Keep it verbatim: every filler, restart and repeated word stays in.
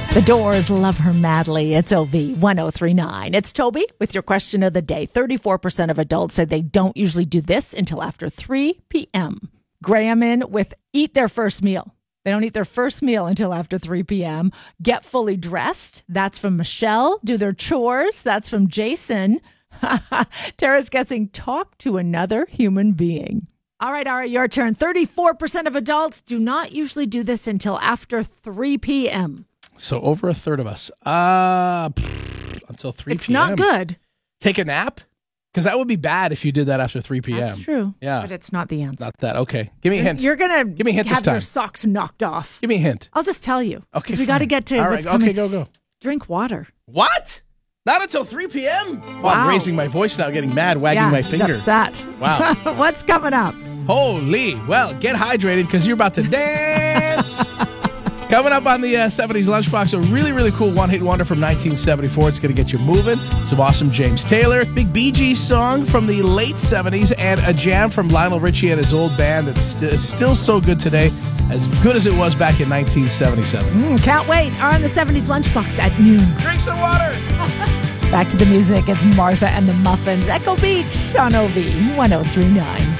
The Doors, Love Her Madly. It's O V one oh three nine. It's Toby with your question of the day. thirty-four percent of adults say they don't usually do this until after three p.m. Graham in with eat their first meal. They don't eat their first meal until after three p.m. Get fully dressed. That's from Michelle. Do their chores. That's from Jason. Tara's guessing talk to another human being. All right, all right, your turn. thirty-four percent of adults do not usually do this until after three p.m. So over a third of us. Uh, pff, until three p.m. It's not good. Take a nap? Because that would be bad if you did that after three p.m. That's true. Yeah. But it's not the answer. Not that. Okay. Give me a hint. You're going to Give me a hint have this time. your socks knocked off. Give me a hint. I'll just tell you. Okay, Because we got to get to All what's right. coming. Okay, go, go. Drink water. What? Not until three p.m.? Wow. Wow. I'm raising my voice now, getting mad, wagging yeah, my he's finger. upset. Wow. What's coming up? Holy. Well, get hydrated because you're about to dance. Coming up on the uh, seventies Lunchbox, a really, really cool one-hit wonder from nineteen seventy-four. It's going to get you moving. Some awesome James Taylor. Big Bee Gees song from the late seventies and a jam from Lionel Richie and his old band that's st- still so good today, as good as it was back in nineteen seventy-seven. Mm, can't wait. On the seventies Lunchbox at noon. Drink some water. Back to the music. It's Martha and the Muffins. Echo Beach on O V one oh three nine.